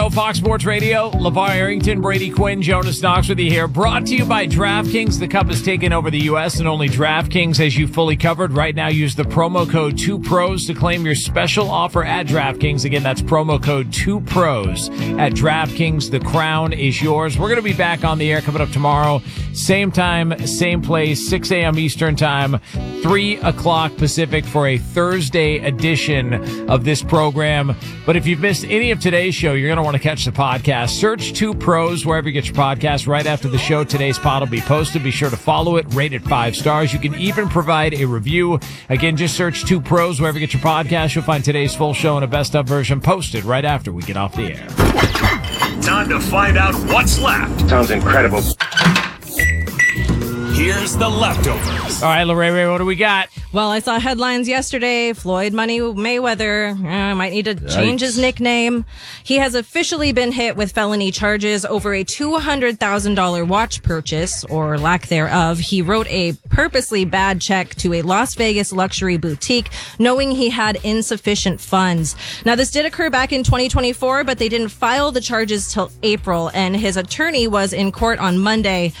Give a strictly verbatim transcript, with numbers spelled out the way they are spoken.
Fox Sports Radio, LeVar Arrington, Brady Quinn, Jonas Knox with you here. Brought to you by DraftKings. The Cup has taken over the U S and only DraftKings has you fully covered. Right now, use the promo code two pros to claim your special offer at DraftKings. Again, that's promo code two pros at DraftKings. The crown is yours. We're going to be back on the air coming up tomorrow. Same time, same place, six a.m. Eastern time, three o'clock Pacific for a Thursday edition of this program. But if you've missed any of today's show, you're going to want to catch the podcast. Search Two Pros wherever you get your podcast. Right after the show, today's pod will be posted. Be sure to follow it, rate it five stars. You can even provide a review. Again, just search Two Pros wherever you get your podcast. You'll find today's full show and a best of version posted right after we get off the air. Time to find out what's left. Sounds incredible. Here's the leftovers. All right, Lorraine, what do we got? Well, I saw headlines yesterday. Floyd Money Mayweather uh, might need to change his nickname. He has officially been hit with felony charges over a two hundred thousand dollars watch purchase, or lack thereof. He wrote a purposely bad check to a Las Vegas luxury boutique, knowing he had insufficient funds. Now, this did occur back in twenty twenty-four, but they didn't file the charges till April, and his attorney was in court on Monday